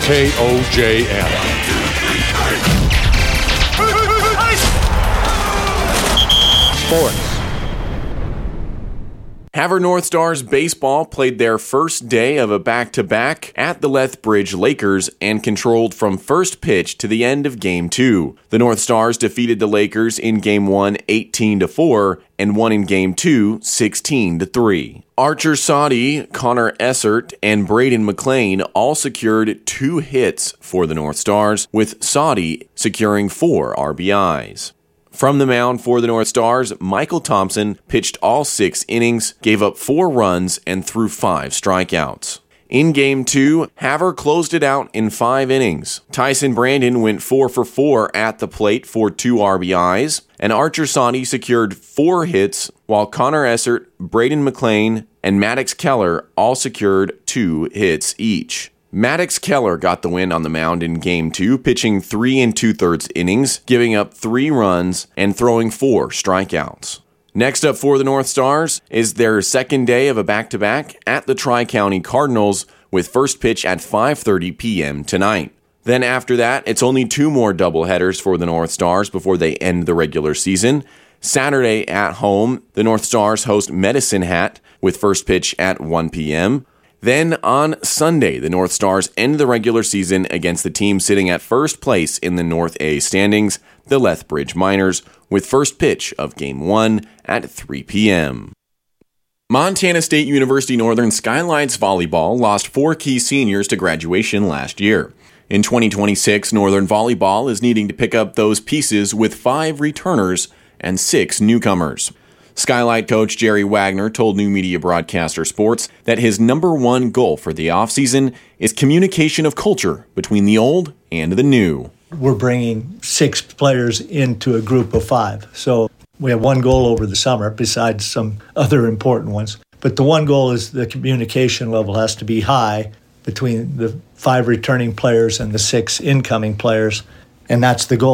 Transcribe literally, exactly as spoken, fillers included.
K O J M. Sports. Havre North Stars baseball played their first day of a back-to-back at the Lethbridge Lakers and controlled from first pitch to the end of Game two. The North Stars defeated the Lakers in Game one eighteen to four and won in Game two sixteen to three. Archer Saudi, Connor Essert, and Braden McLean all secured two hits for the North Stars, with Saudi securing four R B Is. From the mound for the North Stars, Michael Thompson pitched all six innings, gave up four runs, and threw five strikeouts. In Game two, Havre closed it out in five innings. Tyson Brandon went four for four at the plate for two R B Is, and Archer Saudi secured four hits, while Connor Essert, Braden McLean, and Maddox Keller all secured two hits each. Maddox Keller got the win on the mound in Game two, pitching three and two-thirds innings, giving up three runs, and throwing four strikeouts. Next up for the North Stars is their second day of a back-to-back at the Tri-County Cardinals, with first pitch at five thirty p.m. tonight. Then after that, it's only two more doubleheaders for the North Stars before they end the regular season. Saturday at home, the North Stars host Medicine Hat with first pitch at one p.m., Then on Sunday, the North Stars end the regular season against the team sitting at first place in the North A standings, the Lethbridge Miners, with first pitch of Game one at three p.m. Montana State University Northern Skylights Volleyball lost four key seniors to graduation last year. In twenty twenty-six, Northern Volleyball is needing to pick up those pieces with five returners and six newcomers. Skylight coach Jerry Wagner told New Media Broadcaster Sports that his number one goal for the offseason is communication of culture between the old and the new. We're bringing six players into a group of five. So we have one goal over the summer besides some other important ones. But the one goal is the communication level has to be high between the five returning players and the six incoming players, and that's the goal.